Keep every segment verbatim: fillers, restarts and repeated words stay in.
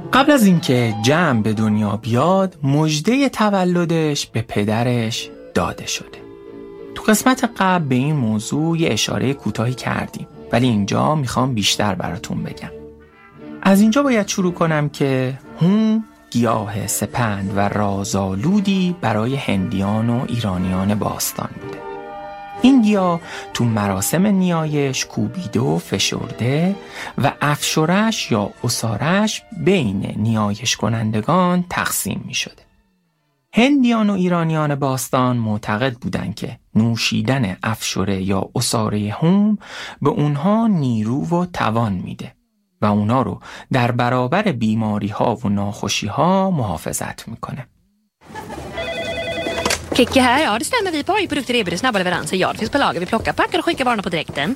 قبل از اینکه جمع به دنیا بیاد، مژده تولدش به پدرش داده شده. تو قسمت قبل به این موضوع یه اشاره کوتاهی کردیم، ولی اینجا میخوام بیشتر براتون بگم. از اینجا باید شروع کنم که هوم گیاه سپند و رازآلودی برای هندیان و ایرانیان باستان بوده. این گیاه تو مراسم نیایش کوبیده و فشرده و افشارش یا عصارش بین نیایش کنندگان تقسیم می شده. هندیان و ایرانیان باستان معتقد بودند که نوشیدن افشاره یا عصاره هوم به اونها نیرو و توان میده و اونا رو در برابر بیماری ها و ناخوشی ها محافظت میکنه. Kicke här, ja det stämmer, vi på Hajprodukter erbjuder snabba leveranser. Ja, det finns på lager, vi plockar, packar och skickar varorna på direkten.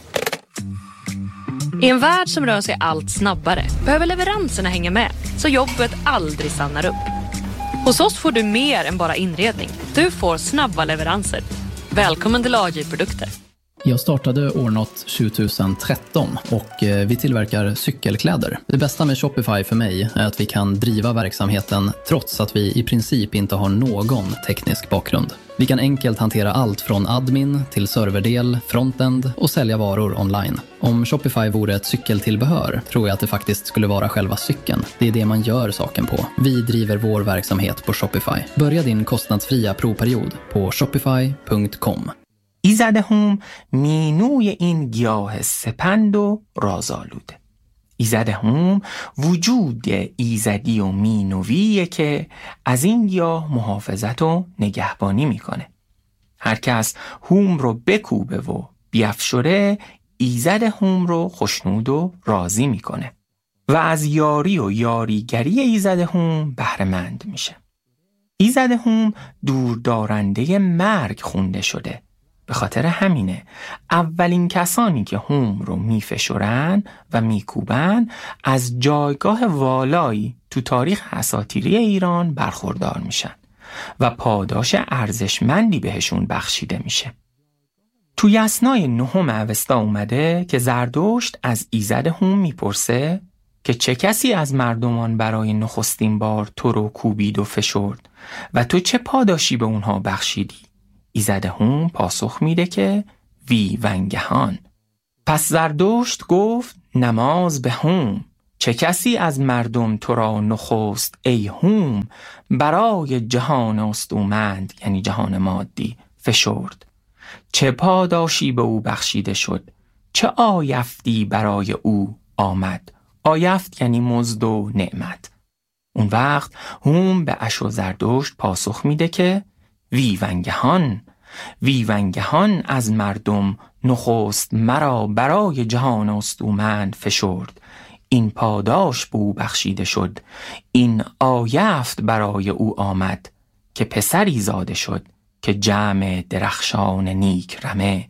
I en värld som rör sig allt snabbare behöver leveranserna hänga med, så jobbet aldrig stannar upp. Hos oss får du mer än bara inredning. Du får snabba leveranser. Välkommen till A J-produkter. Jag startade Ornot tjugotretton och vi tillverkar cykelkläder. Det bästa med Shopify för mig är att vi kan driva verksamheten trots att vi i princip inte har någon teknisk bakgrund. Vi kan enkelt hantera allt från admin till serverdel, frontend och sälja varor online. Om Shopify vore ett cykeltillbehör tror jag att det faktiskt skulle vara själva cykeln. Det är det man gör saken på. Vi driver vår verksamhet på Shopify. Börja din kostnadsfria provperiod på shopify punkt com. ایزد هوم مینوی این گیاه سپند و رازآلوده. ایزد هوم وجود ایزدی و مینویه که از این گیاه محافظت و نگهبانی میکنه. هر کس هوم رو بکوبه و بیفشره، ایزد هوم رو خوشنود و راضی میکنه و از یاری و یاریگری ایزد هوم بهره‌مند میشه. ایزد هوم دوردارنده مرگ خونده شده. به خاطر همینه اولین کسانی که هوم رو میفشرن و میکوبن از جایگاه والایی تو تاریخ اساطیری ایران برخوردار میشن و پاداش ارزشمندی بهشون بخشیده میشه. تو یسنای نهم اوستا اومده که زردشت از ایزد هوم میپرسه که چه کسی از مردمان برای نخستین بار تو رو کوبید و فشرد و تو چه پاداشی به اونها بخشیدی؟ ایزد هوم پاسخ میده که وی ونگهان. پس زردشت گفت نماز به هوم، چه کسی از مردم تو را نخست ای هوم برای جهان استومند یعنی جهان مادی فشرد، چه پاداشی به او بخشیده شد، چه آیفتی برای او آمد. آیفت یعنی مزد و نعمت. اون وقت هوم به اشو زردشت پاسخ میده که وی ونگهان، وی ونگهان از مردم نخست مرا برای جهان استومند فشرد، این پاداش به او بخشیده شد، این آیفت برای او آمد که پسری زاده شد که جمع درخشان نیک رمه،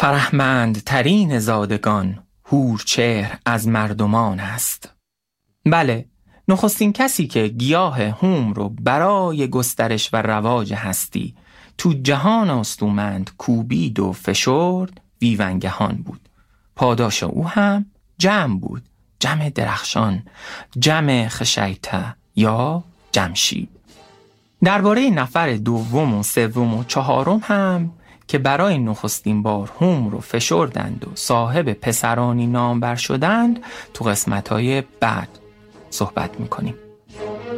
فرهمند ترین زادگان هورچهر از مردمان است. بله، نخستین کسی که گیاه هوم رو برای گسترش و رواج هستی تو جهان استومند کوبید و فشرد ویونگهان بود. پاداش او هم جمع بود، جمع درخشان، جمع خشیته یا جمشید. درباره نفر دوم و سوم و چهارم هم که برای نخستین بار هوم رو فشردند و صاحب پسرانی نامبر شدند تو قسمت‌های بعد صحبت می‌کنیم.